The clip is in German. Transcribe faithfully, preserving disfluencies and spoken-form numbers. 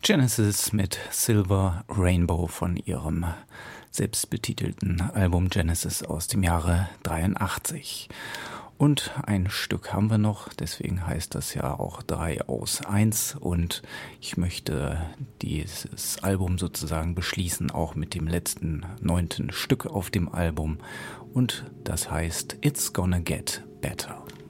Genesis mit Silver Rainbow von ihrem selbstbetitelten Album Genesis aus dem Jahre dreiundachtzig. Und ein Stück haben wir noch, deswegen heißt das ja auch drei aus eins. Und ich möchte dieses Album sozusagen beschließen, auch mit dem letzten neunten Stück auf dem Album. Und das heißt It's Gonna Get Better.